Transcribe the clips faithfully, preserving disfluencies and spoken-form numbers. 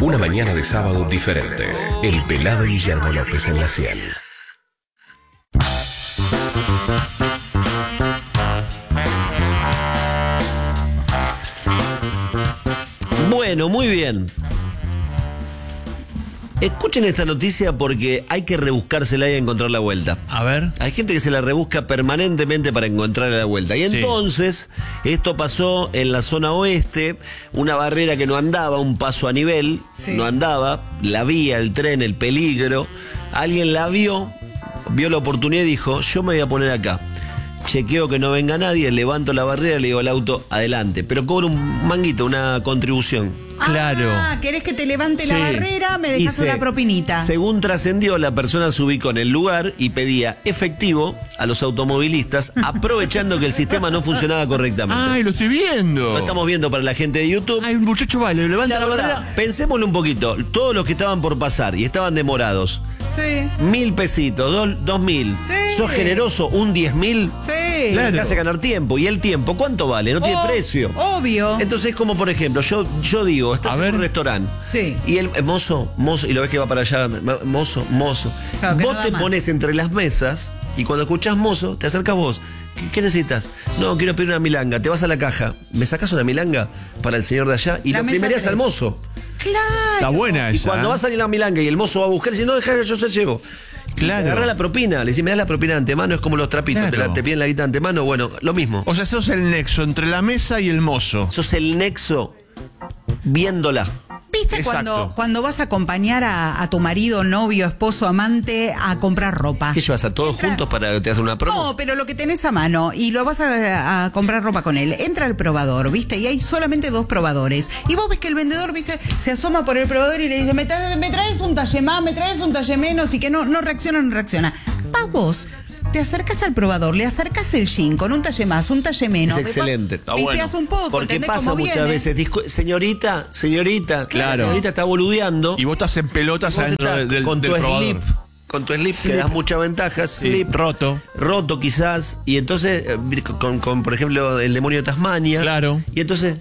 Una mañana de sábado diferente. El Pelado Guillermo López en la cien. Bueno, muy bien. Escuchen esta noticia porque hay que rebuscársela y encontrar la vuelta. A ver. Hay gente que se la rebusca permanentemente para encontrar la vuelta. Y entonces, sí. Esto pasó en la zona oeste, una barrera que no andaba, un paso a nivel, sí. no andaba, la vía, el tren, el peligro. Alguien la vio, vio la oportunidad y dijo, yo me voy a poner acá. Chequeo que no venga nadie, levanto la barrera, le digo al auto, adelante. Pero cobro un manguito, una contribución. Claro. Ah, ¿querés que te levante sí. la barrera? Me dejas se, una propinita. Según trascendió, la persona se ubicó en el lugar y pedía efectivo a los automovilistas, aprovechando que el sistema no funcionaba correctamente. ¡Ay, lo estoy viendo! Lo estamos viendo para la gente de YouTube. ¡Ay, un muchacho va, le levanta la, la barrera! Pensémoslo un poquito. Todos los que estaban por pasar y estaban demorados. Sí. Mil pesitos, dos, dos mil. Sí. ¿Sos generoso? ¿Un diez mil? Sí. Claro. Te hace ganar tiempo. ¿Y el tiempo cuánto vale? No tiene oh, precio. Obvio. Entonces, como por ejemplo, yo, yo digo, estás en un restaurante. Sí. Y el, el mozo, mozo, y lo ves que va para allá, mozo, mozo. Claro, vos no te más. Pones entre las mesas y cuando escuchás mozo, te acercas vos. ¿Qué, ¿Qué necesitas? No, quiero pedir una milanga. Te vas a la caja. ¿Me sacás una milanga para el señor de allá? Y la lo primerías al mozo. Claro. Está buena esa. Y cuando ¿eh? va a salir la milanga y el mozo va a buscar, dice, no, deja que yo se llevo. Claro. Agarrá la propina, le decís, me das la propina de antemano, es como los trapitos, claro. te, la, te piden la guita de antemano, bueno, lo mismo. O sea, sos el nexo entre la mesa y el mozo. Sos el nexo viéndola. ¿Viste cuando, cuando vas a acompañar a, a tu marido, novio, esposo, amante a comprar ropa? ¿Qué llevas a todos Entra... juntos para que te hagas una promo? No, pero lo que tenés a mano y lo vas a, a comprar ropa con él. Entra al probador, ¿viste? Y hay solamente dos probadores. Y vos ves que el vendedor, ¿viste? Se asoma por el probador y le dice, me traes, me traes un talle más, me traes un talle menos y que no, no reacciona, no reacciona. Pa' vos. Te acercas al probador, le acercas el jean con un talle más, un talle menos. Es excelente. Está bueno. un poco, porque pasa muchas viene? veces, disco, señorita, señorita, claro. señorita está boludeando. Y vos estás en pelotas adentro del, del, con del tu probador. slip. Con tu slip, slip. que das muchas ventajas, sí, slip. Roto. Roto quizás. Y entonces, con, con por ejemplo, el demonio de Tasmania. Claro. Y entonces,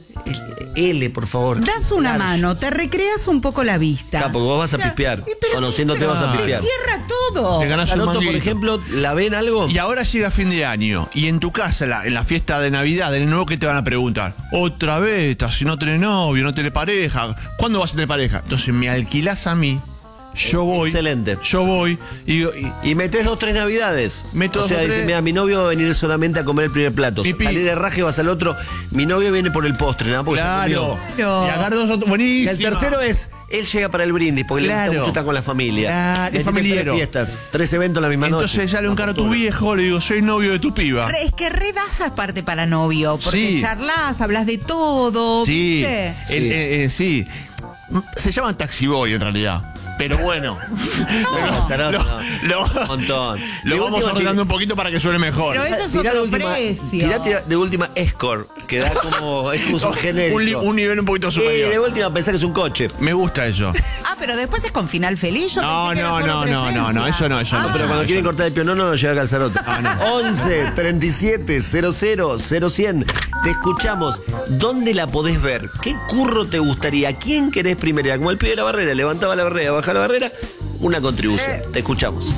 L, por favor. Das una claro. mano, te recreas un poco la vista. Claro, porque vos vas a pispear. Conociéndote vas a pispear. Te cierra todo. Te ganás un por ejemplo, ¿la ven algo? Y ahora llega fin de año. Y en tu casa, la, en la fiesta de Navidad, de nuevo, ¿qué te van a preguntar? Otra vez, si no tenés novio, no tenés pareja. ¿Cuándo vas a tener pareja? Entonces me alquilás a mí. Yo voy. Excelente. Yo voy. Y, y, y metés dos, tres navidades. Meto o sea, dice, mira, mi novio va a venir solamente a comer el primer plato. Pipi. Salí de raje, vas al otro. Mi novio viene por el postre, ¿no? Porque claro. claro. Y agarro dos otros. Buenísimo. El tercero es, él llega para el brindis, porque claro. le gusta mucho estar con la familia. Claro. Es familiero. Tres fiestas, tres eventos la misma Entonces, noche. Entonces ya le encaro a tu viejo, le digo, soy novio de tu piba. Es que redas parte para novio, porque sí. charlas, hablas de todo. Sí. ¿Viste? Sí. El, el, el, sí. Se llaman taxi boy en realidad. Pero bueno, no. lo, lo, lo, un montón. Lo vamos ordenando un poquito para que suene mejor. Pero eso es tirá otro última, precio. Tirá, tirá de última Escort, que da como es un genérico. Un, un nivel un poquito superior. Y de última pensar que es un coche. Me gusta eso. Ah, pero después es con final feliz. Yo no, pensé no, que era no, solo no, no, no, eso no, eso ah, no. Pero cuando eso quieren no. cortar el pionono, no llega calzarote. Ah, no. once, treinta y siete, cero cero, cero cien. Te escuchamos. ¿Dónde la podés ver? ¿Qué curro te gustaría? ¿A quién querés primero? Como el pibe de la barrera, levantaba la barrera, bajaba la barrera. Una contribución. Te escuchamos.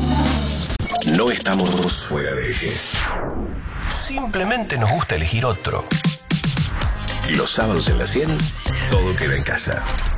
No estamos fuera de eje. Simplemente nos gusta elegir otro. Los sábados en la cien, todo queda en casa.